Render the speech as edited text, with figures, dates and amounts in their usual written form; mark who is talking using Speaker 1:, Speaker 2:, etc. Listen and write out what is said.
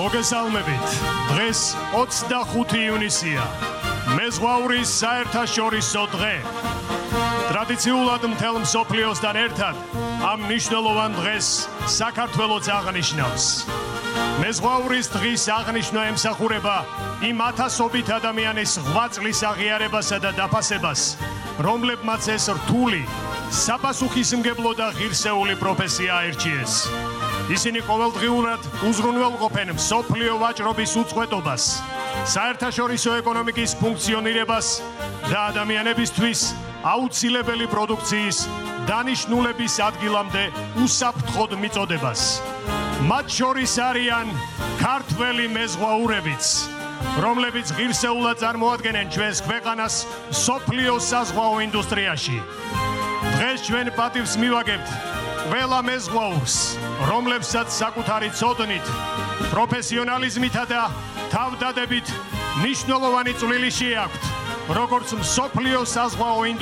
Speaker 1: მოგესალმებით. დღეს 25 ივნისია. მეზღვაურის საერთაშორისო დღე. ტრადიციულად მთელ მსოფლიოსთან ერთად ამ მნიშვნელოვან დღეს საქართველოც აღნიშნავს. მეზღვაურის დღის აღნიშვნა ემსახურება იმ ათასობით ადამიანის ღვაწლის აღიარებასა და დაფასებას, რომლებმაც ეს რთული, საპასუხისმგებლო და ღირსეული პროფესია აირჩიეს. ისინი ყოველდღიურად უზრუნველყოფენ მსოფლიო ვაჭრობის უწყვეტობას, საერთაშორისო ეკონომიკის ფუნქციონირებას და ადამიანებისთვის აუცილებელი პროდუქციის დანიშნულების ადგილამდე უსაფრთხოდ მიწოდებას. მათ შორის არიან ქართველი მეზღვაურებიც, რომლებიც ღირსეულად წარმოადგენენ ჩვენს ქვეყანას მსოფლიოს საზღვაო ინდუსტრიაში. დღეს ჩვენ პატივს მივაგებთ ყველა მეზღვაურს, რომლებსაც საკუთარი ცოდნით, პროფესიონალიზმითა და თავდადებით მნიშვნელოვანი წვლილი შეაქვთ, როგორც მსოფლიოს საზღვაო